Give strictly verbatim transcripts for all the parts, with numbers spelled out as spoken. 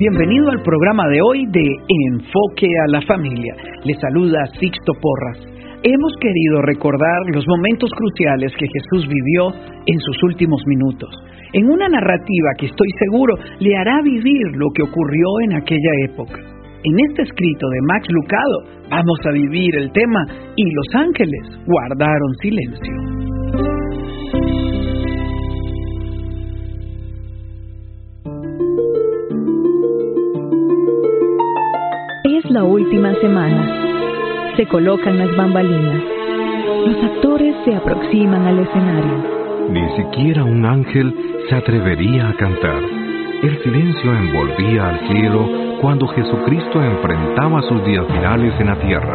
Bienvenido al programa de hoy de Enfoque a la Familia. Le saluda Sixto Porras. Hemos querido recordar los momentos cruciales que Jesús vivió en sus últimos minutos, en una narrativa que estoy seguro le hará vivir lo que ocurrió en aquella época. En este escrito de Max Lucado vamos a vivir el tema "Y los ángeles guardaron silencio". Es la última semana. Se colocan las bambalinas. Los actores se aproximan al escenario. Ni siquiera un ángel se atrevería a cantar. El silencio envolvía al cielo cuando Jesucristo enfrentaba sus días finales en la tierra.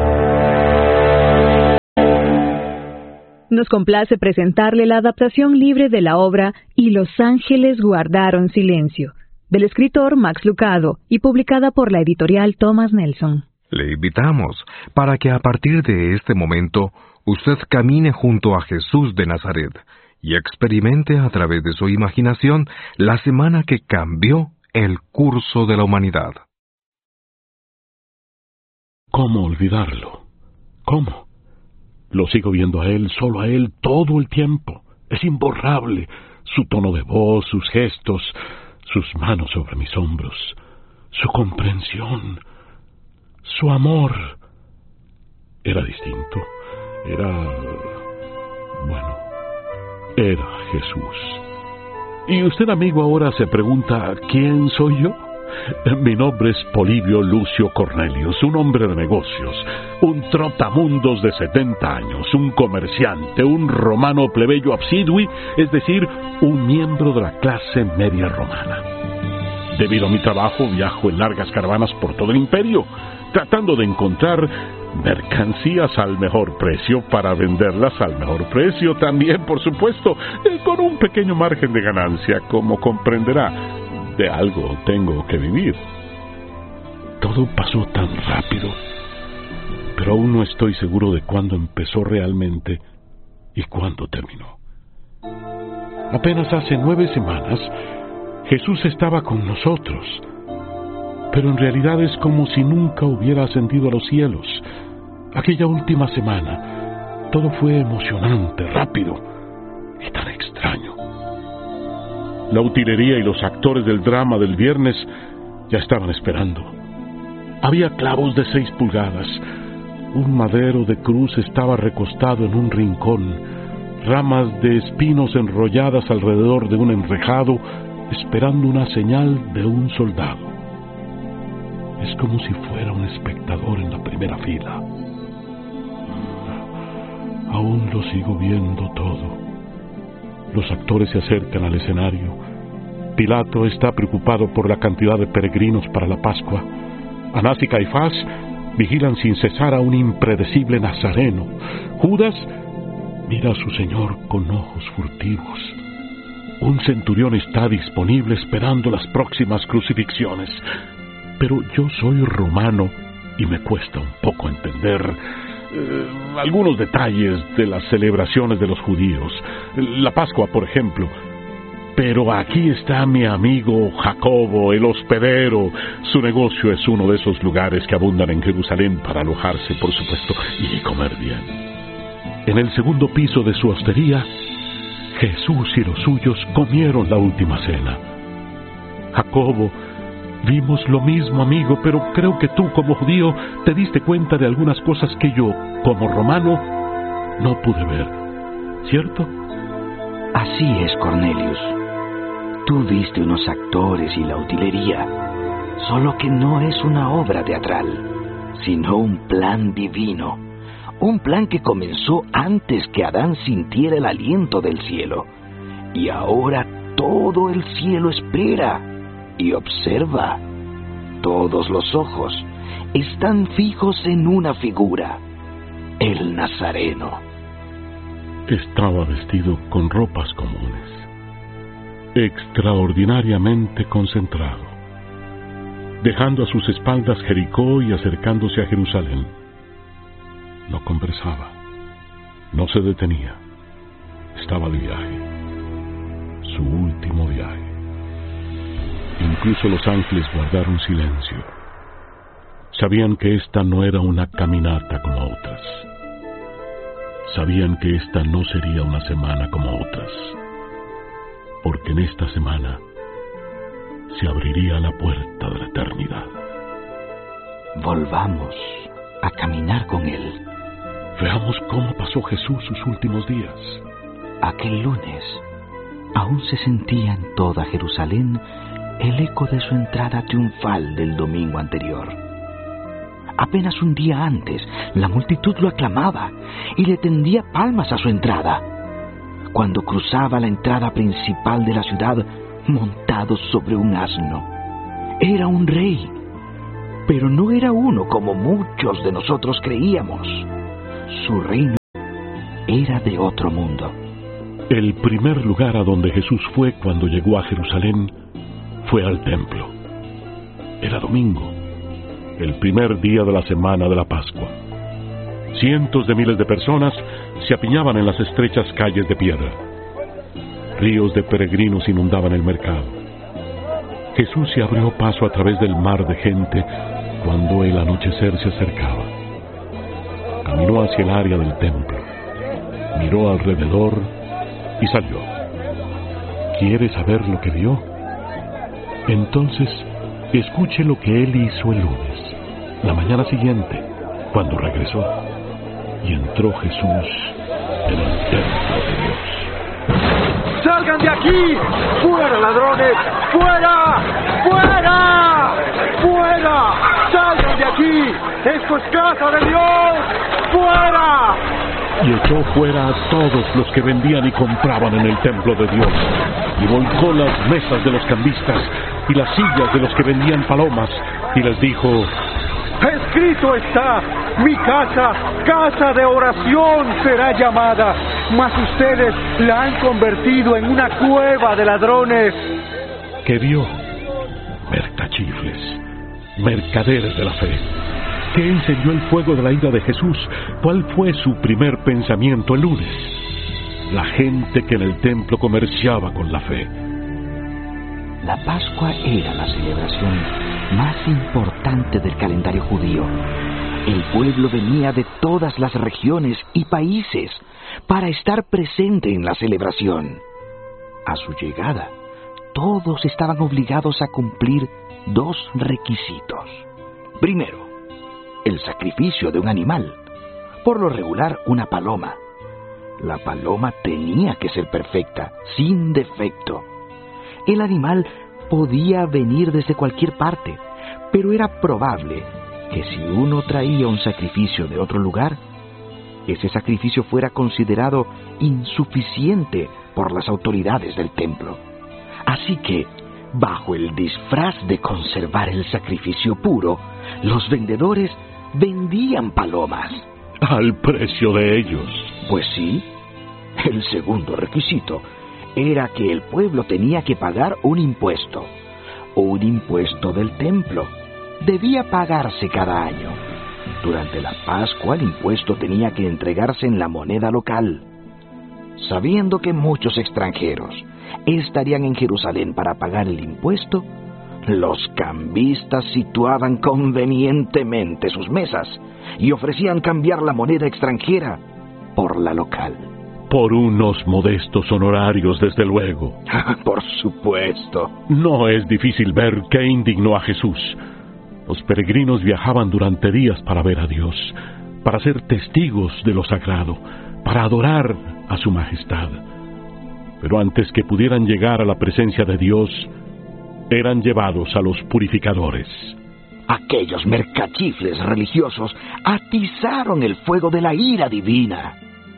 Nos complace presentarle la adaptación libre de la obra "Y los ángeles guardaron silencio", del escritor Max Lucado y publicada por la editorial Thomas Nelson. Le invitamos para que a partir de este momento usted camine junto a Jesús de Nazaret y experimente a través de su imaginación la semana que cambió el curso de la humanidad. ¿Cómo olvidarlo? ¿Cómo? Lo sigo viendo a él, solo a él, todo el tiempo. Es imborrable. Su tono de voz, sus gestos, sus manos sobre mis hombros, su comprensión, su amor. Era distinto. Era... bueno, era Jesús. Y usted, amigo, ahora se pregunta, ¿quién soy yo? Mi nombre es Polibio Lucio Cornelius, un hombre de negocios, un trotamundos de setenta años, un comerciante, un romano plebeyo absidui, es decir, un miembro de la clase media romana. Debido a mi trabajo, viajo en largas caravanas por todo el imperio, tratando de encontrar mercancías al mejor precio para venderlas al mejor precio también, por supuesto, con un pequeño margen de ganancia, como comprenderá. De algo tengo que vivir. Todo pasó tan rápido, pero aún no estoy seguro de cuándo empezó realmente y cuándo terminó. Apenas hace nueve semanas, Jesús estaba con nosotros, pero en realidad es como si nunca hubiera ascendido a los cielos. Aquella última semana, todo fue emocionante, rápido y tan extraño. La utilería y los actores del drama del viernes ya estaban esperando. Había clavos de seis pulgadas. Un madero de cruz estaba recostado en un rincón. Ramas de espinos enrolladas alrededor de un enrejado, esperando una señal de un soldado. Es como si fuera un espectador en la primera fila. Aún lo sigo viendo todo. Los actores se acercan al escenario. Pilato está preocupado por la cantidad de peregrinos para la Pascua. Anás y Caifás vigilan sin cesar a un impredecible nazareno. Judas mira a su Señor con ojos furtivos. Un centurión está disponible esperando las próximas crucifixiones. Pero yo soy romano y me cuesta un poco entender Eh, algunos detalles de las celebraciones de los judíos, la Pascua, por ejemplo. Pero aquí está mi amigo Jacobo, el hospedero. Su negocio es uno de esos lugares que abundan en Jerusalén para alojarse, por supuesto, y comer bien. En el segundo piso de su hostería, Jesús y los suyos comieron la última cena. Jacobo, vimos lo mismo, amigo, pero creo que tú, como judío, te diste cuenta de algunas cosas que yo, como romano, no pude ver. ¿Cierto? Así es, Cornelius. Tú viste unos actores y la utilería, solo que no es una obra teatral, sino un plan divino. Un plan que comenzó antes que Adán sintiera el aliento del cielo. Y ahora todo el cielo espera y observa. Todos los ojos están fijos en una figura, el Nazareno. Estaba vestido con ropas comunes, extraordinariamente concentrado, dejando a sus espaldas Jericó y acercándose a Jerusalén. No conversaba, no se detenía, estaba de viaje, su último viaje. Incluso los ángeles guardaron silencio. Sabían que esta no era una caminata como otras. Sabían que esta no sería una semana como otras. Porque en esta semana se abriría la puerta de la eternidad. Volvamos a caminar con Él. Veamos cómo pasó Jesús sus últimos días. Aquel lunes aún se sentía en toda Jerusalén el eco de su entrada triunfal del domingo anterior. Apenas un día antes, la multitud lo aclamaba y le tendía palmas a su entrada, cuando cruzaba la entrada principal de la ciudad montado sobre un asno. Era un rey, pero no era uno como muchos de nosotros creíamos. Su reino era de otro mundo. El primer lugar a donde Jesús fue cuando llegó a Jerusalén fue al templo. Era domingo, el primer día de la semana de la Pascua. Cientos de miles de personas se apiñaban en las estrechas calles de piedra. Ríos de peregrinos inundaban el mercado. Jesús se abrió paso a través del mar de gente cuando el anochecer se acercaba. Caminó hacia el área del templo, miró alrededor y salió. ¿Quiere saber lo que vio? Entonces, escuche lo que él hizo el lunes, la mañana siguiente, cuando regresó. Y entró Jesús en el templo de Dios. ¡Salgan de aquí! ¡Fuera, ladrones! ¡Fuera! ¡Fuera! ¡Fuera! ¡Salgan de aquí! ¡Esto es casa de Dios! ¡Fuera! Y echó fuera a todos los que vendían y compraban en el templo de Dios, y volcó las mesas de los cambistas y las sillas de los que vendían palomas, y les dijo: Escrito está, mi casa, casa de oración será llamada, mas ustedes la han convertido en una cueva de ladrones. ¿Qué vio? Mercachifles, mercaderes de la fe. ¿Qué encendió el fuego de la ira de Jesús? ¿Cuál fue su primer pensamiento el lunes? La gente que en el templo comerciaba con la fe. La Pascua era la celebración más importante del calendario judío. El pueblo venía de todas las regiones y países para estar presente en la celebración. A su llegada, todos estaban obligados a cumplir dos requisitos. Primero, el sacrificio de un animal, por lo regular una paloma. La paloma tenía que ser perfecta, sin defecto. El animal podía venir desde cualquier parte, pero era probable que si uno traía un sacrificio de otro lugar, ese sacrificio fuera considerado insuficiente por las autoridades del templo. Así que, bajo el disfraz de conservar el sacrificio puro, los vendedores vendían palomas. Al precio de ellos. Pues sí. El segundo requisito era que el pueblo tenía que pagar un impuesto. Un impuesto del templo. Debía pagarse cada año. Durante la Pascua el impuesto tenía que entregarse en la moneda local. Sabiendo que muchos extranjeros estarían en Jerusalén para pagar el impuesto, los cambistas situaban convenientemente sus mesas y ofrecían cambiar la moneda extranjera por la local. Por unos modestos honorarios, desde luego. Por supuesto. No es difícil ver qué indignó a Jesús. Los peregrinos viajaban durante días para ver a Dios, para ser testigos de lo sagrado, para adorar a su majestad. Pero antes que pudieran llegar a la presencia de Dios, eran llevados a los purificadores. Aquellos mercachifles religiosos atizaron el fuego de la ira divina.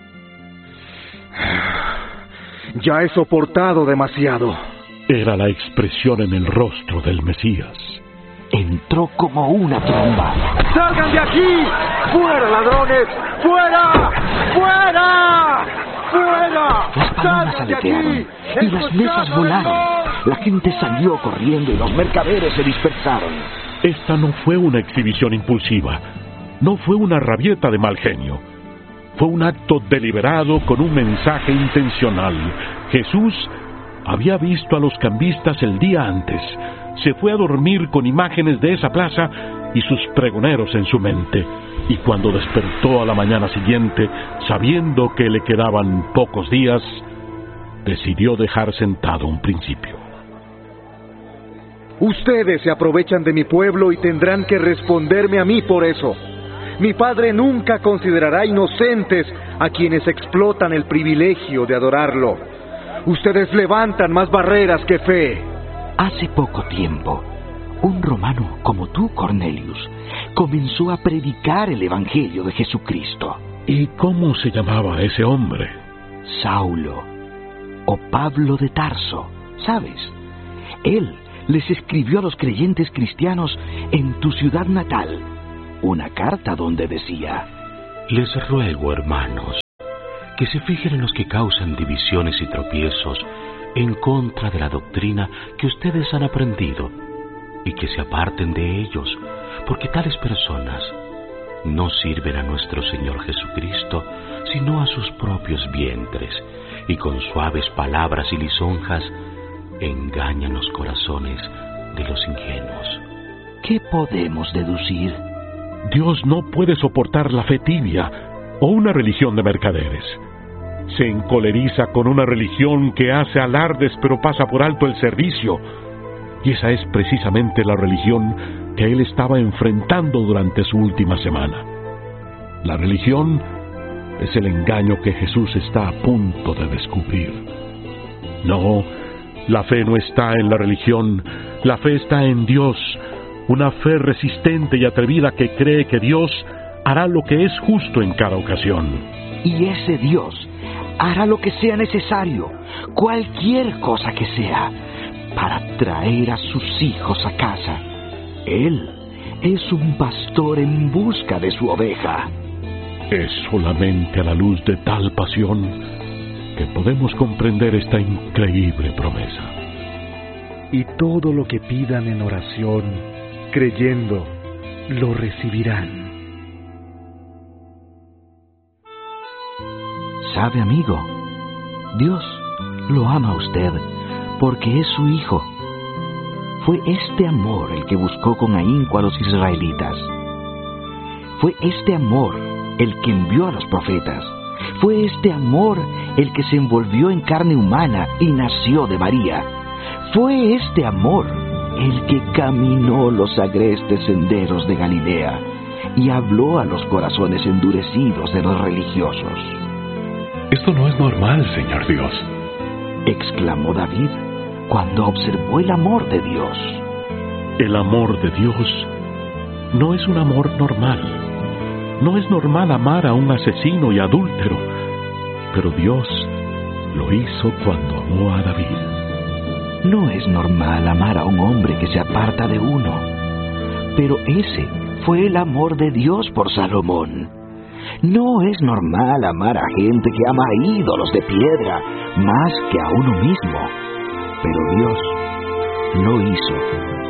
Ya he soportado demasiado. Era la expresión en el rostro del Mesías. Entró como una tromba. ¡Salgan de aquí! ¡Fuera, ladrones! ¡Fuera! ¡Fuera! ¡Fuera! Las palomas aletearon y las mesas volaron. La gente salió corriendo y los mercaderes se dispersaron. Esta no fue una exhibición impulsiva. No fue una rabieta de mal genio. Fue un acto deliberado con un mensaje intencional. Jesús Había visto a los cambistas el día antes. Se fue a dormir con imágenes de esa plaza y sus pregoneros en su mente. Y cuando despertó a la mañana siguiente, sabiendo que le quedaban pocos días, decidió dejar sentado un principio. Ustedes se aprovechan de mi pueblo y tendrán que responderme a mí por eso. Mi Padre nunca considerará inocentes a quienes explotan el privilegio de adorarlo. Ustedes levantan más barreras que fe. Hace poco tiempo, un romano como tú, Cornelius, comenzó a predicar el Evangelio de Jesucristo. ¿Y cómo se llamaba ese hombre? Saulo, o Pablo de Tarso, ¿sabes? Él les escribió a los creyentes cristianos en tu ciudad natal una carta donde decía: Les ruego, hermanos, que se fijen en los que causan divisiones y tropiezos en contra de la doctrina que ustedes han aprendido, y que se aparten de ellos, porque tales personas no sirven a nuestro Señor Jesucristo, sino a sus propios vientres, y con suaves palabras y lisonjas engañan los corazones de los ingenuos. ¿Qué podemos deducir? Dios no puede soportar la fe tibia o una religión de mercaderes. Se encoleriza con una religión que hace alardes pero pasa por alto el servicio. Y esa es precisamente la religión que él estaba enfrentando durante su última semana. La religión es el engaño que Jesús está a punto de descubrir. No, la fe no está en la religión, la fe está en Dios. Una fe resistente y atrevida que cree que Dios hará lo que es justo en cada ocasión. Y ese Dios hará lo que sea necesario, cualquier cosa que sea, para traer a sus hijos a casa. Él es un pastor en busca de su oveja. Es solamente a la luz de tal pasión que podemos comprender esta increíble promesa. Y todo lo que pidan en oración, creyendo, lo recibirán. ¿Sabe, amigo? Dios lo ama a usted porque es su hijo. Fue este amor el que buscó con ahínco a los israelitas. Fue este amor el que envió a los profetas. Fue este amor el que se envolvió en carne humana y nació de María. Fue este amor el que caminó los agrestes senderos de Galilea y habló a los corazones endurecidos de los religiosos. Esto no es normal, Señor Dios, exclamó David cuando observó el amor de Dios. El amor de Dios no es un amor normal. No es normal amar a un asesino y adúltero, pero Dios lo hizo cuando amó a David. No es normal amar a un hombre que se aparta de uno, pero ese fue el amor de Dios por Salomón. No es normal amar a gente que ama a ídolos de piedra más que a uno mismo, pero Dios lo hizo